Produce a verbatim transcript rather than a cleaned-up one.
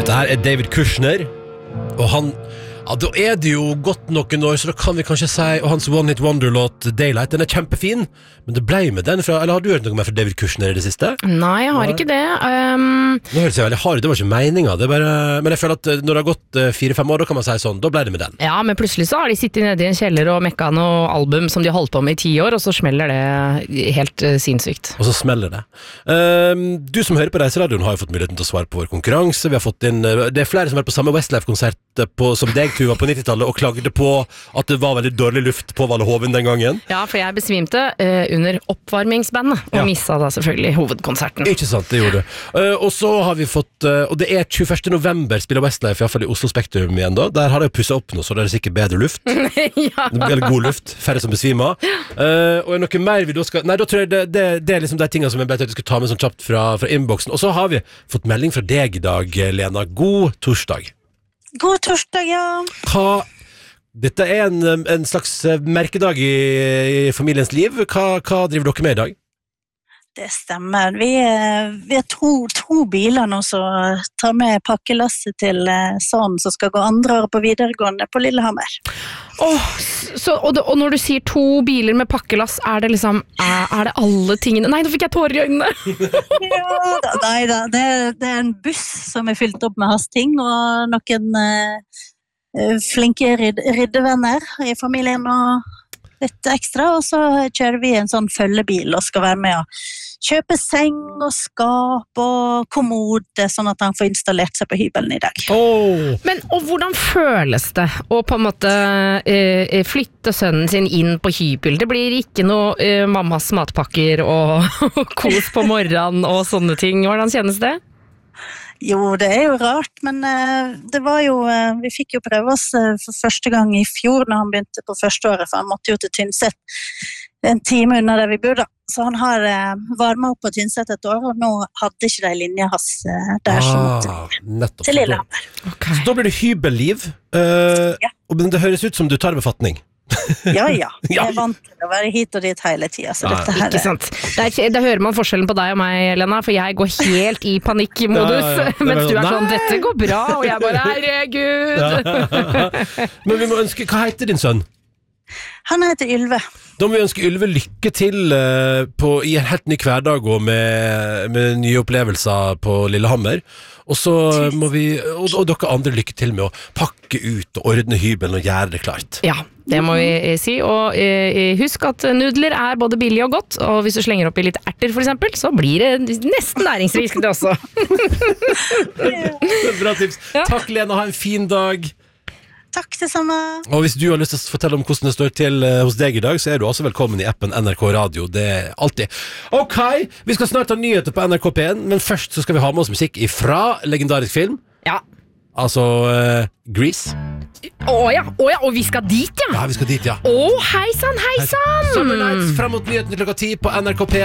Dette her er David Kushner, og han, ja, da er det jo godt noen år, så da kan vi kanskje si, og hans One Hit Wonder-låt Daylight, den er kjempefin, men det ble med den fra, eller har du hørt noe mer fra David Kushner i det siste? Nei, jeg har ikke det. Um... Nå høres jeg veldig hard, det var ikke meningen, det er bare, men jeg føler at når det har gått fire-fem år, da kan man si sånn, da ble det med den. Ja, men plutselig så har de sittet nede i en kjeller og mekka noe album som de har holdt på med i ti år, og så smeller det helt uh, sinnssykt. Og så smeller det. Um, du som hører på Reiseradioen har jo fått muligheten til å svare på vår konkurranse, vi har fått inn, det er flere som er på samme Westlife-konsert på, som deg, Tuva, på nittitallet, og klagde på at det var veldig dårlig luft på Valle Hovin den gangen. Ja, for jeg besvimte uh, under oppvarmingsbandet, og ja. Missa da selvfølgelig hovedkonserten. Ikke sant, det gjorde du. Uh, og så har vi fått, uh, og det er tjueførste november spiller Westlife, i hvert fall i Oslo Spektrum igjen da. Der har de pusset opp nå, så det er sikkert bedre luft. Ja. Eller god luft, færre som besvimer. Uh, og er noe mer vi da skal... Nei, da tror jeg det, det, det er liksom de tingene som jeg ble til at jeg skulle ta med sånn kjapt fra, fra inboxen. Og så har vi fått melding fra deg i dag, Lena. God torsdag. God torsdag, ja. Hva... Dette er en, en slags merkedag i, i familiens liv. Hva, hva driver dere med i dag? Det stemmer. Vi, vi er to, to biler nå som tar med pakkelasset til sånn som skal gå andre år på videregående på Lillehammer. Oh, så, og, det, og når du sier to biler med pakkelass, er det liksom, er, er det alle tingene? Nei, nå fikk jeg tårer i øynene! Ja, da, nei da, det, det er en buss som er fylt opp med hans ting, og noen... Eh, flinke riddevenner i familien og litt ekstra, og så kjører vi en sånn følgebil og skal være med å kjøpe seng og skap og kommode, sånn at han får installert seg på hybelen i dag. Oh. Men, og hvordan føles det å på en måte eh, flytte sønnen sin inn på hybel? Det blir ikke noe eh, mammas matpakker og kos på morgenen og sånne ting. Hvordan kjennes det? Jo, det er jo rart, men uh, det var jo, uh, vi fikk jo prøve oss uh, for første gang i fjor når han begynte på første året, for han måtte jo til Tynset en time unna der vi bodde. Så han har uh, varmet opp på Tynset et år, og nå hadde ikke de linjehass uh, der som ah, måtte til Lillehammer. Okay. Så da blir det hybelliv, uh, ja. Og det høres ut som du tar befatning. Ja, ja. Jeg er vant til å være hit og dit hele tiden, så dette her er... Ikke sant. Da hører man forskjellen på deg og meg, Lena, for jeg går helt i panikkmodus, ja, ja, ja. Mens du er sånn, nei. Dette går bra, og jeg bare, herregud! Ja. Men vi må ønske, hva heter din sønn? Han heter Ylve. Da må vi ønske Ylve lykke til uh, på, i en helt ny hverdag og med, med nye opplevelser på Lillehammer. Og så må vi, og, og dere andre lykke til med å pakke ut og ordne hybelen og gjøre det klart. Ja, det må vi si, og eh, husk at nudler er både billig og godt, og hvis du slenger opp i litt erter for eksempel, så blir det nesten næringsrikt det også. Bra tips. Ja. Takk, Lena, ha en fin dag. Takk det samme. Og hvis du har lyst til å fortelle om hvordan det står til uh, hos deg i dag, så er du også velkommen i appen N R K Radio. Det er alltid. Ok, vi skal snart ha nyheter på N R K P én, men først så skal vi ha med oss musikk ifra legendarisk film. Ja. Altså uh, Grease. Å ja, å ja, og vi skal dit, ja. Ja, vi skal dit, ja. Å, heisan, heisan. Summer Nights, frem mot nyheten klokka ti på N R K P én.